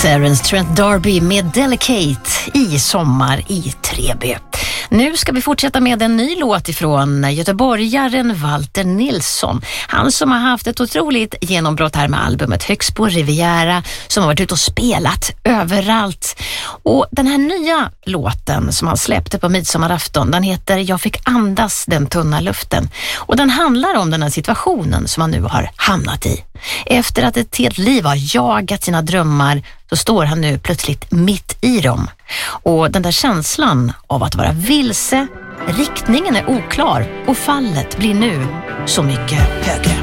Terence Trent D'Arby med Delicate i Sommar i Treby. Nu ska vi fortsätta med en ny låt ifrån göteborgaren Walter Nilsson. Han som har haft ett otroligt genombrott här med albumet Högsbo Riviera, som har varit ute och spelat överallt. Och den här nya låten som han släppte på midsommarafton, den heter Jag fick andas den tunna luften. Och den handlar om den här situationen som han nu har hamnat i. Efter att ett helt liv har jagat sina drömmar så står han nu plötsligt mitt i dem. Och den där känslan av att vara vilse, riktningen är oklar och fallet blir nu så mycket högre.